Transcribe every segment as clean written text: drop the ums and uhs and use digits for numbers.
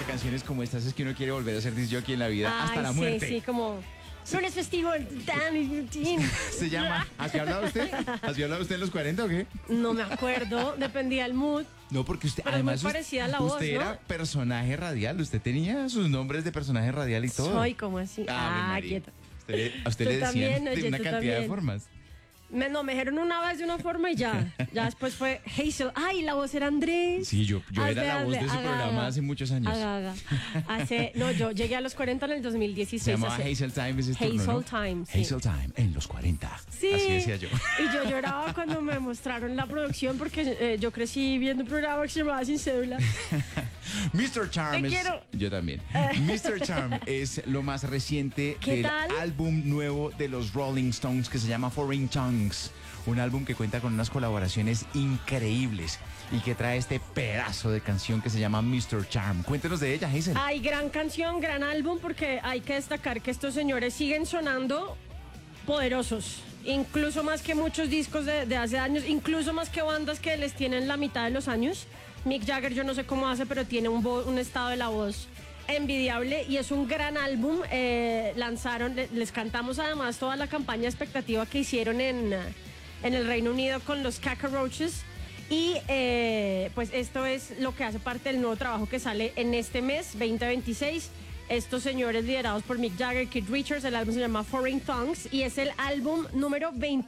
por canciones como estas es que uno quiere volver a ser disc jockey en la vida hasta la muerte. Sí, como... Lunes festivo, Se llama. ¿Así hablaba usted? ¿Así hablaba usted en los 40 o qué? No me acuerdo, dependía del mood. No, porque usted, pero además, es muy parecida a la voz, usted ¿no? era personaje radial, usted tenía sus nombres de personaje radial y todo. Soy como así. María. Quieta. A usted Tú le decían también, de oye, una tú cantidad de también. formas. Me dijeron una vez de una forma y ya. Ya después fue Hazel. Ay, la voz era Andrés. Sí, yo era la voz de su programa hace muchos años. Yo llegué a los 40 en el 2016. Se llamaba Hazel Time, ese Hazel turno, ¿no? Time, sí. Hazel Time en los 40. Sí. Así decía yo. Y yo lloraba cuando me mostraron la producción porque yo crecí viendo un programa que se llamaba Sin Cédula. Mr. Charm Te es... quiero. Yo también. Mr. Charm es lo más reciente ¿Qué del tal? álbum nuevo de los Rolling Stones que se llama Foreign Tongues. Un álbum que cuenta con unas colaboraciones increíbles y que trae este pedazo de canción que se llama Mr. Charm. Cuéntenos de ella, Hazel. Ay, gran canción, gran álbum, porque hay que destacar que estos señores siguen sonando poderosos. Incluso más que muchos discos de hace años, incluso más que bandas que les tienen la mitad de los años. Mick Jagger, yo no sé cómo hace, pero tiene un estado de la voz envidiable y es un gran álbum. Lanzaron, les cantamos además toda la campaña expectativa que hicieron en el Reino Unido con los Cockroaches. Y pues esto es lo que hace parte del nuevo trabajo que sale en este mes, 2026. Estos señores liderados por Mick Jagger, Keith Richards, el álbum se llama Foreign Tongues y es el álbum número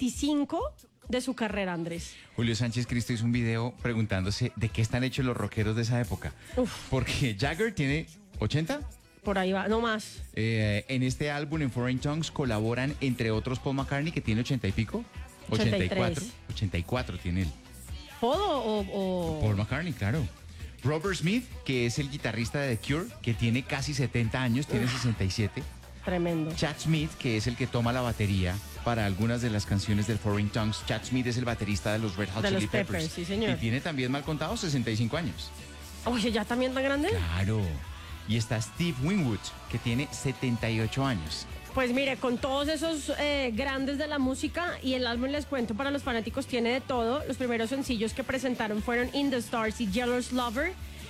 25 de su carrera, Andrés. Julio Sánchez Cristo hizo un video preguntándose de qué están hechos los rockeros de esa época. Porque Jagger tiene 80. Por ahí va, no más. En este álbum, en Foreign Tongues, colaboran entre otros Paul McCartney, que tiene 80 y pico. 84. 84 tiene él. ¿Todo o...? Paul McCartney, claro. Robert Smith, que es el guitarrista de The Cure, que tiene casi 70 años, tiene 67. Tremendo. Chad Smith, que es el que toma la batería para algunas de las canciones del Foreign Tongues. Chad Smith es el baterista de los Red Hot Chili Peppers. Sí, señor. Y tiene también, mal contado, 65 años. Oye, ¿ya también tan grande? Claro. Y está Steve Winwood, que tiene 78 años. Pues mire, con todos esos grandes de la música y el álbum, les cuento, para los fanáticos tiene de todo. Los primeros sencillos que presentaron fueron In the Stars y Jealous Lover.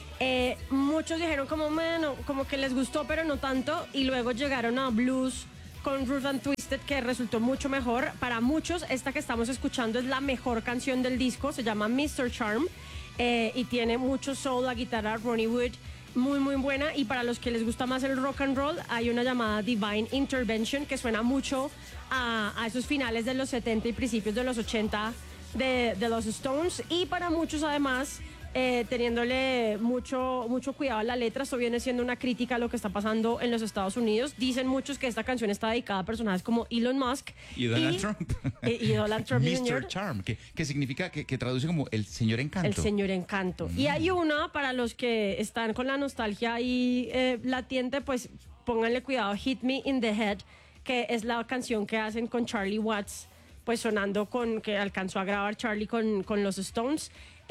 Muchos dijeron como que les gustó, pero no tanto. Y luego llegaron a Blues con Rough and Twisted, que resultó mucho mejor. Para muchos, esta que estamos escuchando es la mejor canción del disco. Se llama Mr. Charm y tiene mucho soul, la guitarra Ronnie Wood. Muy, muy buena. Y para los que les gusta más el rock and roll, hay una llamada Divine Intervention que suena mucho a esos finales de los 70 y principios de los 80 de los Stones. Y para muchos, además, teniéndole mucho cuidado a la letra, esto viene siendo una crítica a lo que está pasando en los Estados Unidos. Dicen muchos que esta canción está dedicada a personajes como Elon Musk y Donald Trump. Y Donald Trump. Mr. Charm, que significa, que traduce como el señor encanto. El señor encanto. Y hay una, para los que están con la nostalgia ahí latiente, pues pónganle cuidado, Hit Me in the Head, que es la canción que hacen con Charlie Watts, pues sonando que alcanzó a grabar Charlie con los Stones.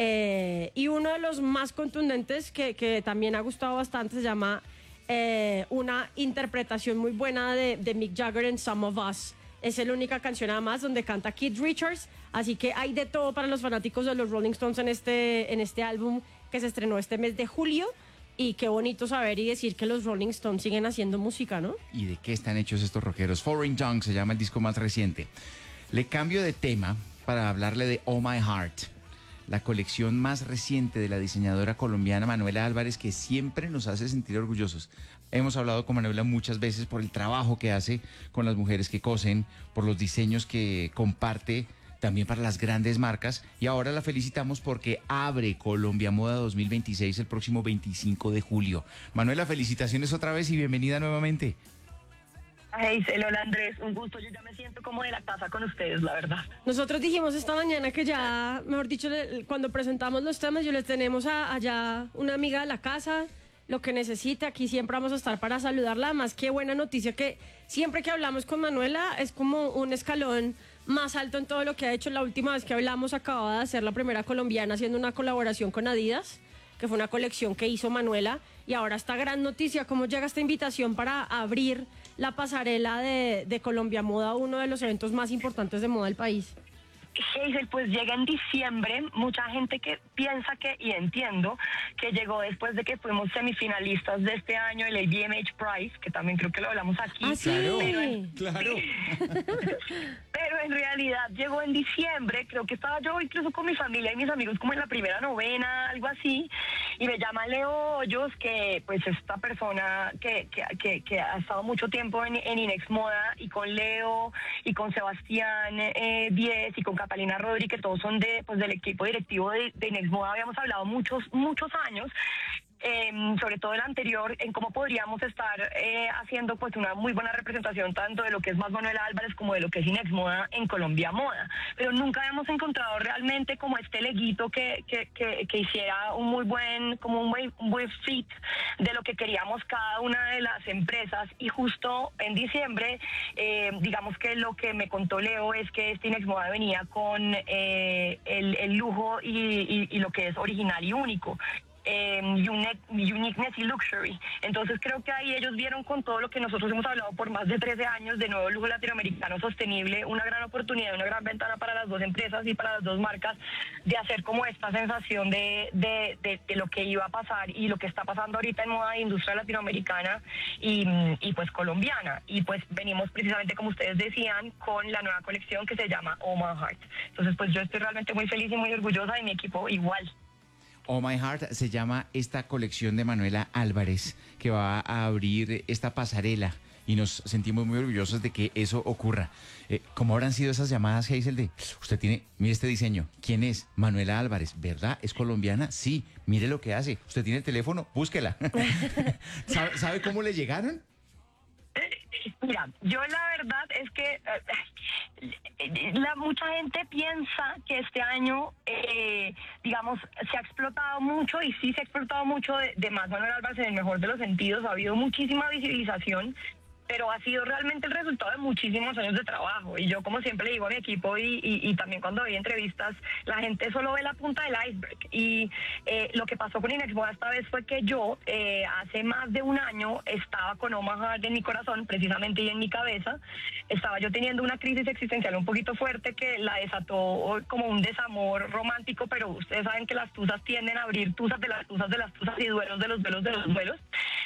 Y uno de los más contundentes que también ha gustado bastante se llama una interpretación muy buena de Mick Jagger en Some of Us. Es la única canción además donde canta Keith Richards, así que hay de todo para los fanáticos de los Rolling Stones en este álbum que se estrenó este mes de julio. Y qué bonito saber y decir que los Rolling Stones siguen haciendo música, ¿no? ¿Y de qué están hechos estos rockeros? Foreign Tongues se llama el disco más reciente. Le cambio de tema para hablarle de Oh My Heart, la colección más reciente de la diseñadora colombiana Manuela Álvarez, que siempre nos hace sentir orgullosos. Hemos hablado con Manuela muchas veces por el trabajo que hace con las mujeres que cosen, por los diseños que comparte también para las grandes marcas, y ahora la felicitamos porque abre Colombia Moda 2026 el próximo 25 de julio. Manuela, felicitaciones otra vez y bienvenida nuevamente. Hazel, hola Andrés, un gusto, yo ya me siento como de la casa con ustedes, la verdad. Nosotros dijimos esta mañana que ya, mejor dicho, cuando presentamos los temas, yo les tenemos allá una amiga de la casa, lo que necesite, aquí siempre vamos a estar para saludarla. Además, qué buena noticia que siempre que hablamos con Manuela es como un escalón más alto en todo lo que ha hecho. La última vez que hablamos acababa de hacer la primera colombiana haciendo una colaboración con Adidas, que fue una colección que hizo Manuela, y ahora esta gran noticia. ¿Cómo llega esta invitación para abrir la pasarela de Colombia Moda, uno de los eventos más importantes de moda del país? Hazel, pues llega en diciembre. Mucha gente que piensa que, y entiendo, que llegó después de que fuimos semifinalistas de este año el ABMH Prize, que también creo que lo hablamos aquí. Ah, Claro, sí. claro. Pero en realidad llegó en diciembre. Creo que estaba yo incluso con mi familia y mis amigos como en la primera novena, algo así, y me llama Leo Hoyos, que pues esta persona que ha estado mucho tiempo en Inex Moda, y con Leo y con Sebastián Díez y con Catalina Rodri, que todos son del equipo directivo de Inex Moda. Habíamos hablado muchos años, sobre todo el anterior, en cómo podríamos estar haciendo pues una muy buena representación tanto de lo que es Más Manuela Álvarez como de lo que es Inex Moda en Colombia Moda. Pero nunca hemos encontrado realmente como este leguito que hiciera un buen fit de lo que queríamos cada una de las empresas. Y justo en diciembre, digamos que lo que me contó Leo es que este Inex Moda venía con el lujo y lo que es original y único. Uniqueness y luxury. Entonces creo que ahí ellos vieron, con todo lo que nosotros hemos hablado por más de 13 años, de nuevo lujo latinoamericano sostenible, una gran oportunidad, una gran ventana para las dos empresas y para las dos marcas, de hacer como esta sensación de lo que iba a pasar y lo que está pasando ahorita en moda de industria latinoamericana y pues colombiana. Y pues venimos precisamente, como ustedes decían, con la nueva colección que se llama Oh My Heart. Entonces pues yo estoy realmente muy feliz y muy orgullosa, y mi equipo igual. Oh My Heart se llama esta colección de Manuela Álvarez, que va a abrir esta pasarela, y nos sentimos muy orgullosos de que eso ocurra. ¿Cómo habrán sido esas llamadas, Hazel, de usted tiene, mire este diseño, ¿quién es? Manuela Álvarez, ¿verdad? ¿Es colombiana? Sí, mire lo que hace. ¿Usted tiene el teléfono? Búsquela. ¿Sabe cómo le llegaron? Mira, yo la verdad es que mucha gente piensa que este año, digamos, se ha explotado mucho, y sí se ha explotado mucho de Más Manuel Álvarez en el mejor de los sentidos. Ha habido muchísima visibilización, pero ha sido realmente el resultado de muchísimos años de trabajo. Y yo, como siempre le digo a mi equipo, y también cuando doy entrevistas, la gente solo ve la punta del iceberg. Y lo que pasó con Inex Moda esta vez fue que yo, hace más de un año, estaba con Oh My Heart en mi corazón, precisamente, y en mi cabeza. Estaba yo teniendo una crisis existencial un poquito fuerte que la desató como un desamor romántico, pero ustedes saben que las tusas tienden a abrir tusas de las tusas de las tusas, y duelos de los duelos de los duelos.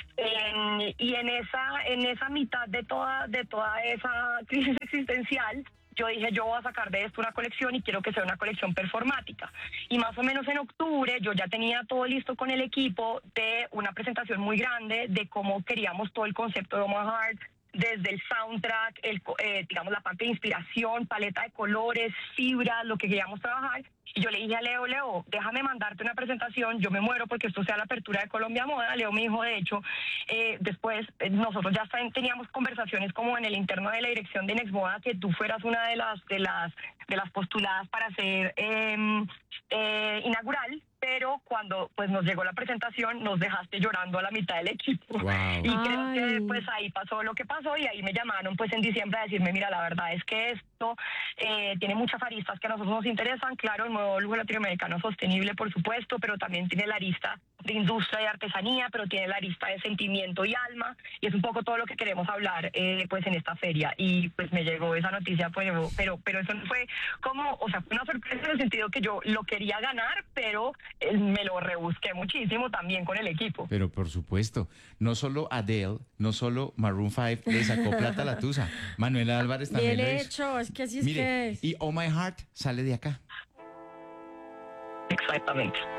Y en esa mitad de toda esa crisis existencial, yo dije, yo voy a sacar de esto una colección, y quiero que sea una colección performática. Y más o menos en octubre yo ya tenía todo listo con el equipo, de una presentación muy grande de cómo queríamos todo el concepto de Oh My Heart, desde el soundtrack, digamos, la parte de inspiración, paleta de colores, fibras, lo que queríamos trabajar. Y yo le dije a Leo, déjame mandarte una presentación, yo me muero porque esto sea la apertura de Colombia Moda. Leo me dijo, de hecho, después nosotros ya teníamos conversaciones como en el interno de la dirección de Inex Moda, que tú fueras una de las postuladas para ser inaugural. Pero cuando pues nos llegó la presentación, nos dejaste llorando a la mitad del equipo. Wow. Y creo que pues ahí pasó lo que pasó, y ahí me llamaron pues en diciembre a decirme, mira, la verdad es que esto tiene muchas aristas que a nosotros nos interesan. Claro, el nuevo lujo latinoamericano sostenible, por supuesto, pero también tiene la arista de industria y artesanía, pero tiene la arista de sentimiento y alma, y es un poco todo lo que queremos hablar pues en esta feria. Y pues me llegó esa noticia, pues, pero eso no fue como, o sea, fue una sorpresa en el sentido que yo lo quería ganar, pero me lo rebusqué muchísimo también con el equipo. Pero por supuesto, no solo Adele, no solo Maroon 5 le sacó plata a la tusa, Manuela Álvarez también Bien lo hizo. hecho, es que así es Mire, que es. y Oh My Heart sale de acá. Exactamente.